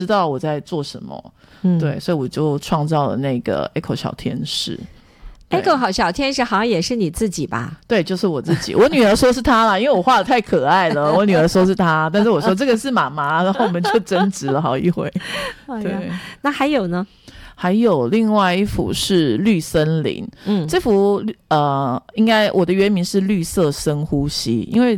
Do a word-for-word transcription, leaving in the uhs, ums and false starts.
知道我在做什么，嗯，对，所以我就创造了那个 Echo 小天使。 Echo 好小天使好像也是你自己吧？ 对，就是我自己。我女儿说是她啦，因为我画的太可爱了。我女儿说是她，但是我说这个是妈妈，然后我们就争执了好一回。对、哎， 那还有呢？ 还有另外一幅是绿森林，嗯，这幅呃，应该我的原名是绿色深呼吸，因为